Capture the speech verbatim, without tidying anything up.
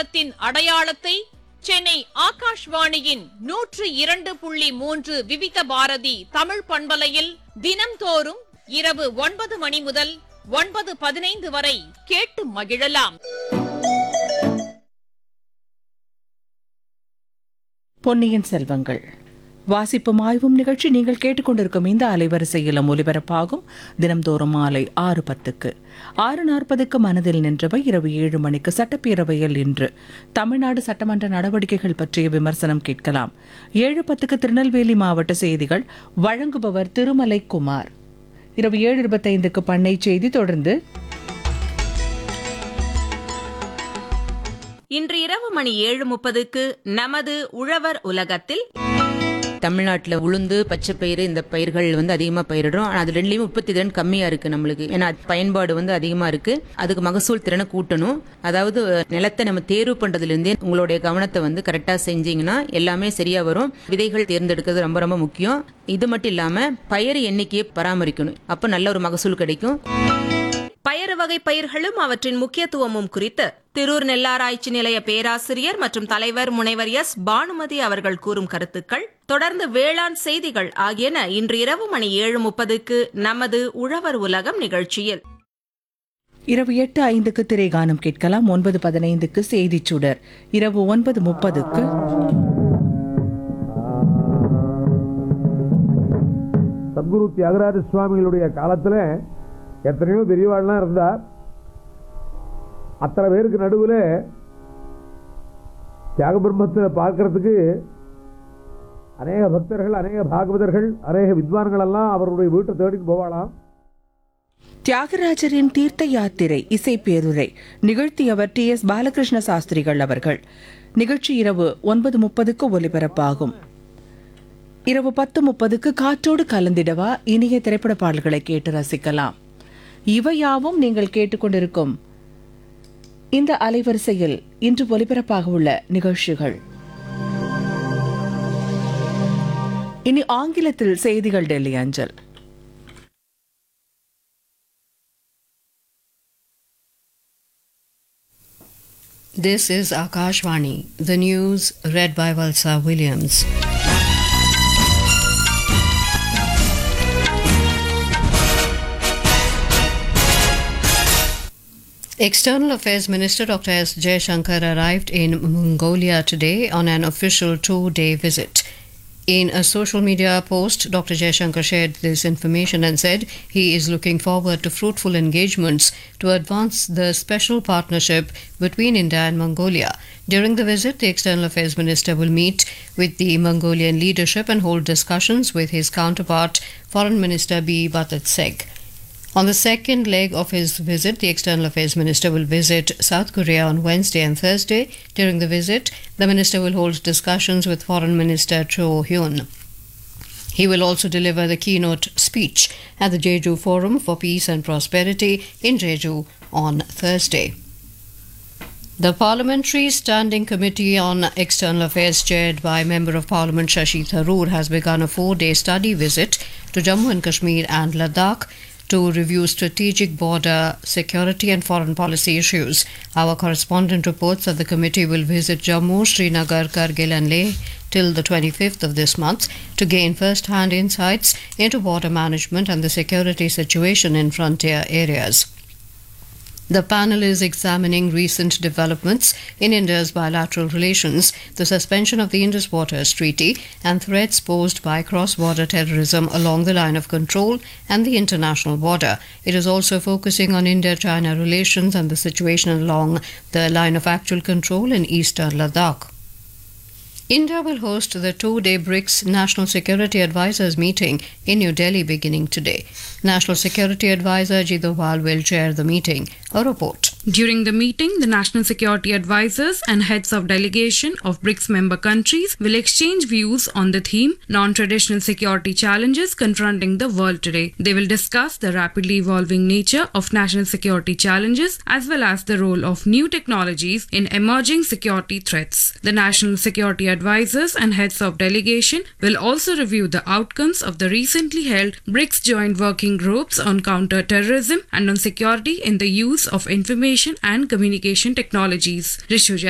காலத்தின் அடையாளத்தை சென்னை ஆகாஷ்வாணியின் நூற்று இரண்டு புள்ளி மூன்று விவித பாரதி தமிழ் பண்பலையில் தினம்தோறும் இரவு ஒன்பது மணி முதல் ஒன்பது பதினைந்து வரை கேட்டு மகிழலாம். பொன்னியின் செல்வங்கள் வாசிப்பும் ஆய்வும் நிகழ்ச்சி நீங்கள் கேட்டுக்கொண்டிருக்கும் இந்த அலைவரிசையிலும் ஒலிபரப்பாகும். தினம்தோறும் மாலை ஆறு பத்துக்கு, ஆறு நாற்பதுக்கு மனதில் நின்றவை, இரவு ஏழு மணிக்கு சட்டப்பேரவையில் இன்று தமிழ்நாடு சட்டமன்ற நடவடிக்கைகள் பற்றிய விமர்சனம் கேட்கலாம். ஏழு பத்துக்கு திருநெல்வேலி மாவட்ட செய்திகள் வழங்குபவர் திருமலை குமார். இரவு ஏழு இருபத்தைந்துக்கு பண்ணை செய்தி. தொடர்ந்து இன்று இரவு மணி ஏழு முப்பதுக்கு நமது உழவர் உலகத்தில் தமிழ்நாட்டில் உளுந்து, பச்சை பயிறு இந்த பயிர்கள் வந்து அதிகமாக பயிரிடுறோம். ஆனால் அது ரெண்டுலேயுமே உற்பத்தி திறன் கம்மியாக இருக்குது நம்மளுக்கு. ஏன்னா பயன்பாடு வந்து அதிகமாக இருக்குது. அதுக்கு மகசூல் திறனை கூட்டணும். அதாவது நிலத்தை நம்ம தேர்வு பண்ணுறதுலேருந்தே உங்களுடைய கவனத்தை வந்து கரெக்டாக செஞ்சீங்கன்னா எல்லாமே சரியாக வரும். விதைகள் தேர்ந்தெடுக்கிறது ரொம்ப ரொம்ப முக்கியம். இது மட்டும் இல்லாமல் பயிர் எண்ணிக்கையை பராமரிக்கணும். அப்போ நல்ல ஒரு மகசூல் கிடைக்கும். பயறு வகை பயிர்களும் அவற்றின் முக்கியத்துவமும் குறித்து திரூர் நெல்லாராய்ச்சி நிலைய பேராசிரியர் மற்றும் தலைவர் முனைவர் எஸ் பானுமதி அவர்கள் கூறும் கருத்துக்கள், தொடர்ந்து வேளாண் செய்திகள் ஆகியன இன்று இரவு மணி ஏழு முப்பதுக்கு நமது உழவர் உலகம் நிகழ்ச்சியில். இரவு எட்டு ஐந்துக்கு திரைகானம் கேட்கலாம். ஒன்பது பதினைந்துக்கு செய்திச் சுடர். இரவு ஒன்பது முப்பதுக்கு சத்குரு தியாகராஜ சுவாமிகளுடைய காலத்தில் எத்தனையோ பெரியவாள்லாம் இருந்தார். அத்தனை பேருக்கு நடுவில் தியாக பிரம்மத்தை பார்க்கறதுக்கு அநேக பக்தர்கள், அநேக பாகவதர்கள், அநேக வித்வான்கள் எல்லாம் அவருடைய வீட்டை தேடிட்டு போவாளாம். தியாகராஜரின் தீர்த்த யாத்திரை இசை பேருரை நிகழ்த்தியவர் டி எஸ் பாலகிருஷ்ண சாஸ்திரிகள் அவர்கள். நிகழ்ச்சி இரவு ஒன்பது முப்பதுக்கு ஒலிபரப்பாகும். இரவு பத்து முப்பதுக்கு காற்றோடு கலந்திடவா இனிய திரைப்பட பாடல்களை கேட்டு ரசிக்கலாம். இவையாவும் நீங்கள் கேட்டுக்கொண்டிருக்கும் இந்த அலைவரிசையில் இன்று ஒலிபரப்பாக உள்ள நிகழ்ச்சிகள். இனி ஆங்கிலத்தில் செய்திகள் டெல்லி அஞ்சல். This is Akashvani, the news read by Valsa Williams. External Affairs Minister Doctor S. Jaishankar arrived in Mongolia today on an official two-day visit. In a social media post, Doctor Jaishankar shared this information and said he is looking forward to fruitful engagements to advance the special partnership between India and Mongolia. During the visit, the External Affairs Minister will meet with the Mongolian leadership and hold discussions with his counterpart, Foreign Minister B. Batatseg. On the second leg of his visit, the External Affairs Minister will visit South Korea on Wednesday and Thursday. During the visit, the minister will hold discussions with Foreign Minister Cho Hyun. He will also deliver the keynote speech at the Jeju Forum for Peace and Prosperity in Jeju on Thursday. The Parliamentary Standing Committee on External Affairs, chaired by Member of Parliament Shashi Tharoor, has begun a four-day study visit to Jammu and Kashmir and Ladakh to review strategic border security and foreign policy issues. Our correspondent reports that the committee will visit Jammu, Srinagar, Kargil and Leh till the twenty-fifth of this month to gain first-hand insights into border management and the security situation in frontier areas. The panel is examining recent developments in India's bilateral relations, the suspension of the Indus Waters Treaty, and threats posed by cross-border terrorism along the line of control and the international border. It is also focusing on India-China relations and the situation along the line of actual control in eastern Ladakh. India will host the two-day BRICS National Security Advisors meeting in New Delhi beginning today. National Security Advisor Ajit Doval will chair the meeting. A report. During the meeting, the National Security Advisors and heads of delegation of BRICS member countries will exchange views on the theme Non-Traditional Security Challenges Confronting the World Today. They will discuss the rapidly evolving nature of national security challenges as well as the role of new technologies in emerging security threats. The National Security Advisors and heads of delegation will also review the outcomes of the recently held BRICS Joint Working Groups on Counter-Terrorism and on Security in the Use of Information and Communication Technologies. Rishuja